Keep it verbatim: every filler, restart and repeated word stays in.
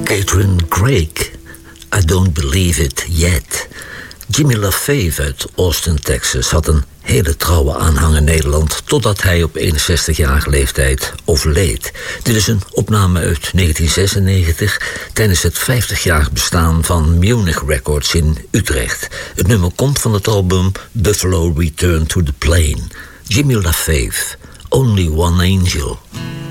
Catherine Craig, I Don't Believe It Yet. Jimmy LaFave uit Austin, Texas had een hele trouwe aanhang in Nederland, totdat hij op eenenzestigjarige leeftijd overleed. Dit is een opname uit negentien zesennegentig tijdens het vijftigjarig bestaan van Munich Records in Utrecht. Het nummer komt van het album Buffalo Return to the Plain. Jimmy LaFave, Only One Angel.